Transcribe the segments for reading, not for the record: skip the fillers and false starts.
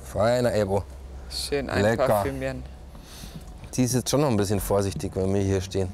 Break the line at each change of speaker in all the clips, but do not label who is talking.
Feiner Ebo.
Schön
Lecker.
einparfümieren.
Die ist jetzt schon noch ein bisschen vorsichtig, wenn wir hier stehen.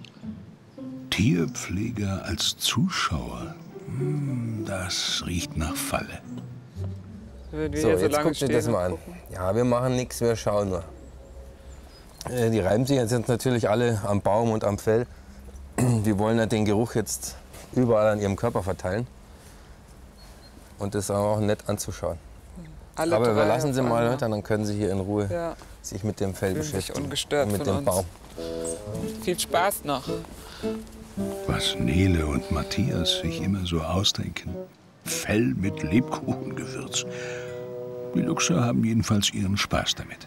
Tierpfleger als Zuschauer. Das riecht nach Falle.
Würden wir
So,
hier so
jetzt
lange
guckt ihr das
stehen
mal
und
an.
gucken?
Ja, wir machen nichts, wir schauen nur. Die reiben sich jetzt natürlich alle am Baum und am Fell. Die wollen ja den Geruch jetzt überall an ihrem Körper verteilen. Und das ist auch nett anzuschauen.
Alle
Aber
drei
überlassen Sie
auf
mal,
einmal.
dann können Sie hier in Ruhe
Ja,
sich mit dem Fell
fühlen sich
beschäftigen.
ungestört
und mit
von
dem
uns.
Baum.
viel Spaß noch.
Was Nele und Matthias sich immer so ausdenken. Fell mit Lebkuchengewürz. Die Luchser haben jedenfalls ihren Spaß damit.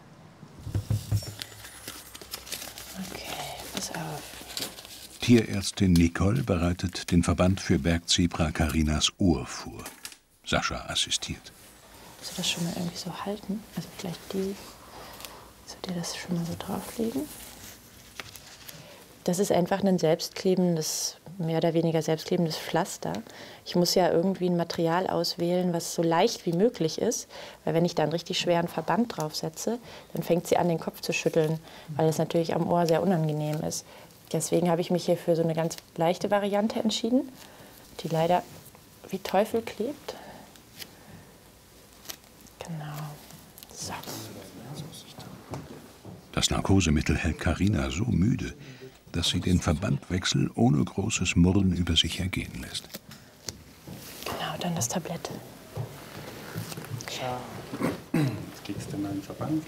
Okay, pass auf.
Tierärztin Nicole bereitet den Verband für Bergzebra Carinas Ohr vor. Sascha assistiert.
Willst du das schon mal irgendwie so halten? Also vielleicht die. Soll dir das schon mal so drauflegen? Das ist einfach ein selbstklebendes, mehr oder weniger selbstklebendes Pflaster. Ich muss ja irgendwie ein Material auswählen, was so leicht wie möglich ist. Weil wenn ich da einen richtig schweren Verband draufsetze, dann fängt sie an, den Kopf zu schütteln, weil es natürlich am Ohr sehr unangenehm ist. Deswegen habe ich mich hier für so eine ganz leichte Variante entschieden, die leider wie Teufel klebt. Genau. So.
Das Narkosemittel hält Carina so müde, dass sie den Verbandwechsel ohne großes Murren über sich ergehen lässt.
Genau, dann das Tablett.
Jetzt kriegst du meinen Verband.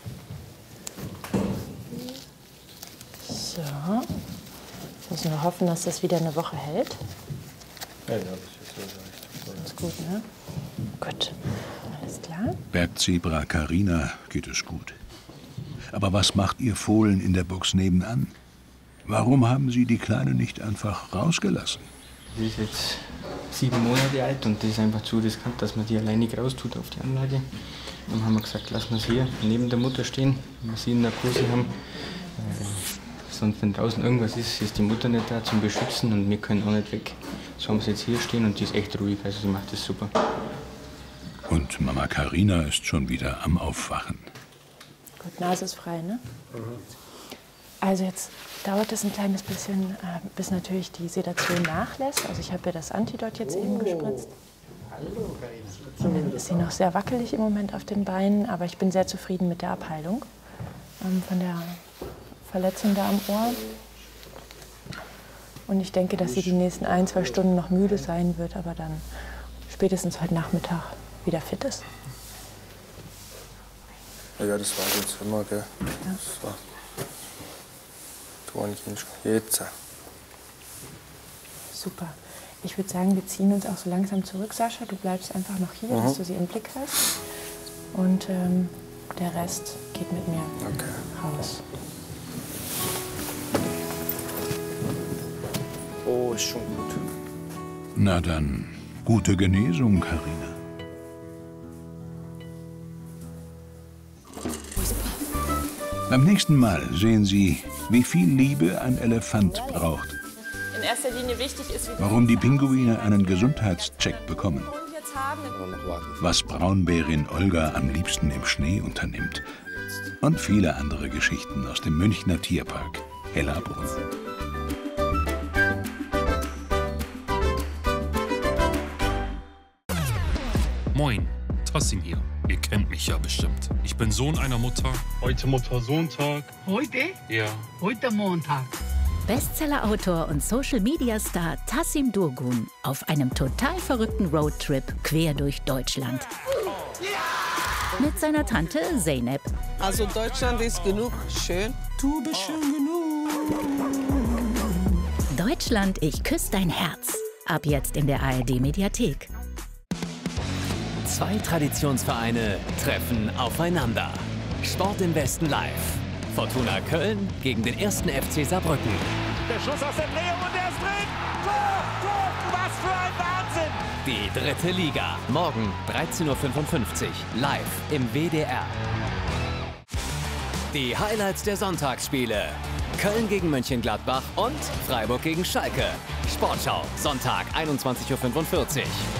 So. Ich muss nur hoffen, dass das wieder eine Woche hält.
Ja, das ist so leicht.
Ist gut, ne? Gut. Alles klar.
Bergzebra Carina geht es gut. Aber was macht ihr Fohlen in der Box nebenan? Warum haben sie die Kleine nicht einfach rausgelassen?
Die ist jetzt 7 Monate alt und das ist einfach zu riskant, dass man die alleine raustut auf die Anlage. Dann haben wir gesagt, lassen wir es hier neben der Mutter stehen, wenn wir sie in Narkose haben. Sonst, wenn draußen irgendwas ist, ist die Mutter nicht da zum Beschützen und wir können auch nicht weg. So haben sie jetzt hier stehen und die ist echt ruhig, also sie macht das super.
Und Mama Carina ist schon wieder am Aufwachen.
Gut, Nase ist frei, ne? Also jetzt dauert es ein kleines bisschen, bis natürlich die Sedation nachlässt. Also ich habe ihr das Antidot jetzt eben gespritzt. Und dann ist sie noch sehr wackelig im Moment auf den Beinen, aber ich bin sehr zufrieden mit der Abheilung von der Verletzung da am Ohr. Und ich denke, dass sie die nächsten 1, 2 Stunden noch müde sein wird, aber dann spätestens heute Nachmittag wieder fit ist.
Ja, das war jetzt immer, gell?
Ja.
Das war. Jetzt.
Super. Ich würde sagen, wir ziehen uns auch so langsam zurück, Sascha. Du bleibst einfach noch hier, dass du sie im Blick hast. Und der Rest geht mit mir raus.
Oh, ist schon gut.
Na dann, gute Genesung, Carina. Beim nächsten Mal sehen Sie, wie viel Liebe ein Elefant braucht.
In erster Linie wichtig ist, wie
Warum die Pinguine einen Gesundheitscheck bekommen.
wir jetzt haben.
Was Braunbärin Olga am liebsten im Schnee unternimmt. Und viele andere Geschichten aus dem Münchner Tierpark Hellerbrunn.
Moin, Tassim hier. Ihr kennt mich ja bestimmt. Ich bin Sohn einer Mutter.
Heute Mutter-Sohn-Tag.
Heute?
Ja.
Heute Montag.
Bestseller-Autor und Social-Media-Star Tassim Durgun auf einem total verrückten Roadtrip quer durch Deutschland. Mit seiner Tante Zeynep.
Also Deutschland ist genug schön.
Du bist schön genug.
Deutschland, ich küsse dein Herz. Ab jetzt in der ARD-Mediathek.
2 Traditionsvereine treffen aufeinander. Sport im Westen live. Fortuna Köln gegen den 1. FC Saarbrücken.
Der Schuss aus der Drehung und der ist drin! Tor! Tor! Was für ein Wahnsinn!
Die 3. Liga. Morgen 13:55 Uhr. Live im WDR. Die Highlights der Sonntagsspiele. Köln gegen Mönchengladbach und Freiburg gegen Schalke. Sportschau. Sonntag 21:45 Uhr.